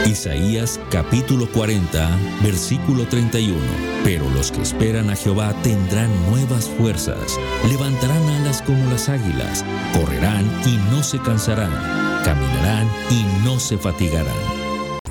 Isaías capítulo 40, versículo 31. Pero los que esperan a Jehová tendrán nuevas fuerzas, levantarán alas como las águilas, correrán y no se cansarán, caminarán y no se fatigarán.